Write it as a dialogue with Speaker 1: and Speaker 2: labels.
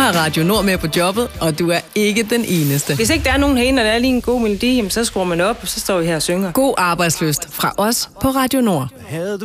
Speaker 1: har Radio Nord med på jobbet, og du er ikke den eneste.
Speaker 2: Hvis ikke der er nogen herinde, og der er lige en god melodi, så skruer man op, og så står vi her og synger.
Speaker 1: God arbejdslyst fra os på Radio Nord.